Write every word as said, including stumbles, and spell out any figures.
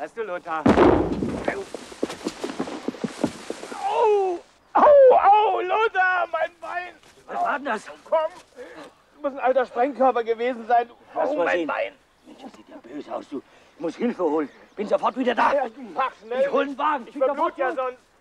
Weißt du, Lothar? Au! Au, au, Lothar, mein Bein! Was war denn das? Komm! Muss ein alter Sprengkörper gewesen sein. Lass Oh, mal mein sehen. Bein! Mensch, das sieht ja böse aus. Du musst Hilfe holen. Bin sofort wieder da. Ja, du machst schnell. Ich hol einen Wagen. Ich bin verblut sofort ja zurück. sonst.